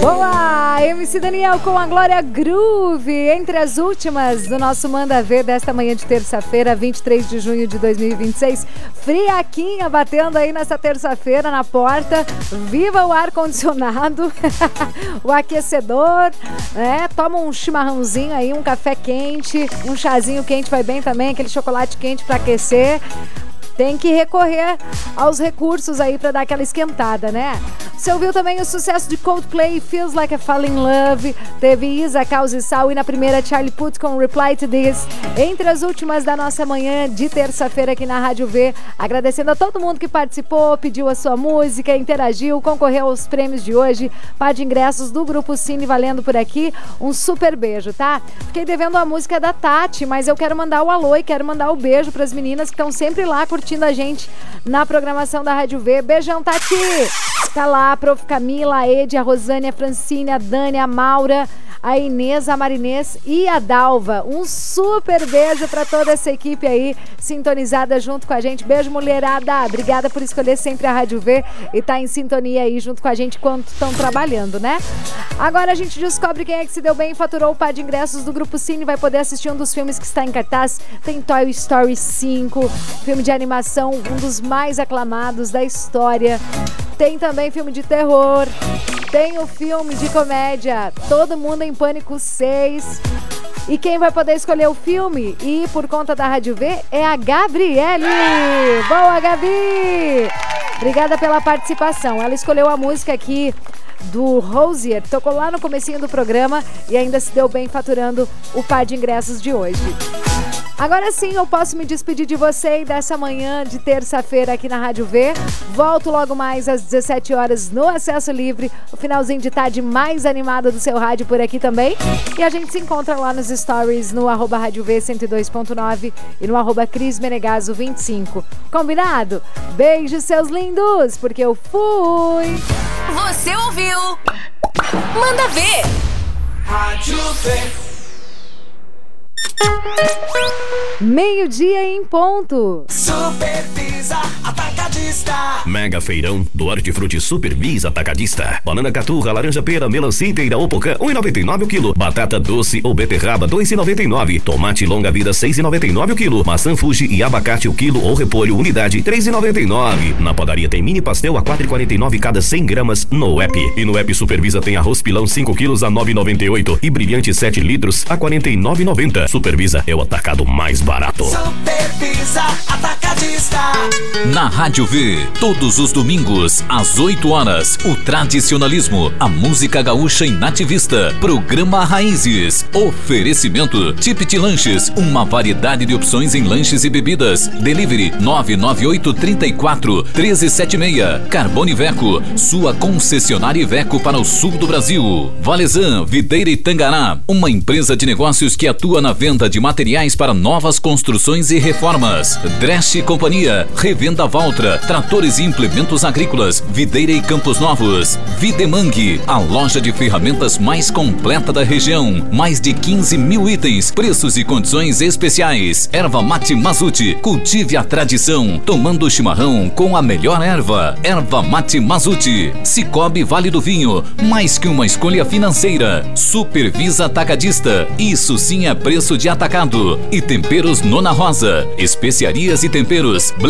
Boa! MC Daniel com a Glória Groove, entre as últimas do nosso Manda Ver desta manhã de terça-feira, 23 de junho de 2026. Friaquinha batendo aí nessa terça-feira na porta. Viva o ar-condicionado, o aquecedor, né? Toma um chimarrãozinho aí, um café quente, um chazinho quente vai bem também, aquele chocolate quente para aquecer. Tem que recorrer aos recursos aí pra dar aquela esquentada, né? Você ouviu também o sucesso de Coldplay, Feels Like I Fall in Love. Teve Isa, Causa e Sal e na primeira Charlie Puth com Reply to This. Entre as últimas da nossa manhã de terça-feira aqui na Rádio V. Agradecendo a todo mundo que participou, pediu a sua música, interagiu, concorreu aos prêmios de hoje. Par de ingressos do Grupo Cine valendo por aqui. Um super beijo, tá? Fiquei devendo a música da Tati, mas eu quero mandar o alô e quero mandar o beijo pras meninas que estão sempre lá curtindo a gente na programação da Rádio V. Beijão, Tati! Tá lá a Prof. Camila, a Edi, a Rosane, a Francine, a Dani, a Maura, a Inês, a Marinês e a Dalva. Um super beijo pra toda essa equipe aí, sintonizada junto com a gente. Beijo, mulherada! Obrigada por escolher sempre a Rádio V e tá em sintonia aí junto com a gente enquanto estão trabalhando, né? Agora a gente descobre quem é que se deu bem e faturou o par de ingressos do Grupo Cine. Vai poder assistir um dos filmes que está em cartaz. Tem Toy Story 5, filme de animação, um dos mais aclamados da história. Tem também filme de terror. Tem o filme de comédia Todo Mundo em Pânico 6. E quem vai poder escolher o filme e por conta da Rádio V é a Gabriele. Boa, Gabi! Obrigada pela participação. Ela escolheu a música aqui do Rosier, tocou lá no comecinho do programa e ainda se deu bem faturando o par de ingressos de hoje. Agora sim, eu posso me despedir de você e dessa manhã de terça-feira aqui na Rádio V. Volto logo mais às 17 horas no Acesso Livre, o finalzinho de tarde mais animado do seu rádio por aqui também. E a gente se encontra lá nos stories no @Rádio V 102.9 e no @Cris Menegaso 25. Combinado? Beijos, seus lindos, porque eu fui! Você ouviu? Manda Ver! Rádio V. Meio-dia em ponto. Supervisa Atacadista. Mega feirão do Hortifruti Supervisa Atacadista. Banana caturra, laranja pera, melancia inteira ou pocã, 1,99 o quilo. Batata doce ou beterraba, 2,99. Tomate longa vida, 6,99 o quilo. Maçã Fuji e abacate o quilo ou repolho unidade, 3,99. Na padaria tem mini pastel a 4,49 cada 100 gramas no app. E no app Supervisa tem arroz pilão 5 quilos a 9,98 e brilhante 7 litros a 49,90. Supervisa é o atacado mais barato. Supervisa Atacadista. Na Rádio V, todos os domingos, às 8 horas, o tradicionalismo, a música gaúcha em nativista, programa Raízes, oferecimento, Tipit Lanches, uma variedade de opções em lanches e bebidas, delivery 99834-1376, Carbone Iveco, sua concessionária Iveco para o sul do Brasil, Valezan, Videira e Tangará, uma empresa de negócios que atua na venda de materiais para novas construções e reformas, Dresch Companhia, Revenda Valtra, tratores e implementos agrícolas, Videira e Campos Novos, Videmang, a loja de ferramentas mais completa da região, mais de 15 mil itens, preços e condições especiais, Erva Mate Mazuti, cultive a tradição, tomando chimarrão com a melhor erva, Erva Mate Mazuti, Cicobi Vale do Vinho, mais que uma escolha financeira, Supervisa Atacadista, isso sim é preço de atacado, e Temperos Nona Rosa, especiarias e temperos,